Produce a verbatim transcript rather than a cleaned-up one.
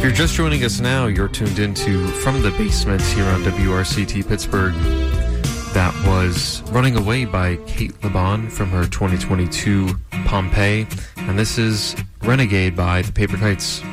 If you're just joining us now, you're tuned into From the Basement here on W R C T Pittsburgh. That was Running Away by Kate LeBon from her twenty twenty-two Pompeii. And this is Renegade by the Paper Kites.